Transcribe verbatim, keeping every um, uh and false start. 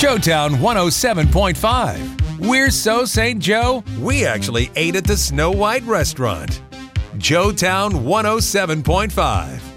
Joetown one oh seven point five. We're so Saint Joe, we actually ate at the Snow White restaurant. Joetown one oh seven point five.